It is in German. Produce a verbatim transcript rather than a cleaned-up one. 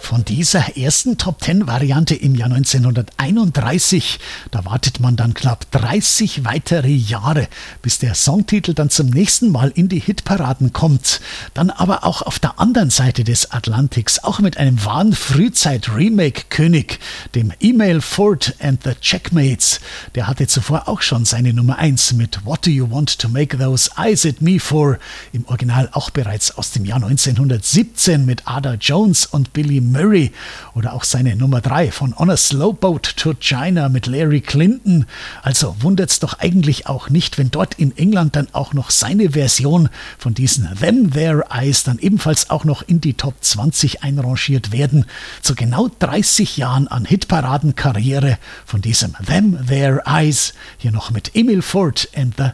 Von dieser ersten Top-Ten-Variante im Jahr neunzehnhunderteinunddreißig, da wartet man dann knapp dreißig weitere Jahre, bis der Songtitel dann zum nächsten Mal in die Hitparaden kommt. Dann aber auch auf der anderen Seite des Atlantiks, auch mit einem wahren Frühzeit-Remake-König, dem Emile Ford and the Checkmates. Der hatte zuvor auch schon seine Nummer eins mit What Do You Want to Make Those Eyes at Me For? Im Original auch bereits aus dem Jahr neunzehnhundertsiebzehn mit Ada Jones und Billy Murray, oder auch seine Nummer drei von On a Slow Boat to China mit Larry Clinton. Also wundert's doch eigentlich auch nicht, wenn dort in England dann auch noch seine Version von diesen Them Their Eyes dann ebenfalls auch noch in die Top zwanzig einrangiert werden. Zu genau dreißig Jahren an Hitparadenkarriere von diesem Them Their Eyes, hier noch mit Emile Ford and the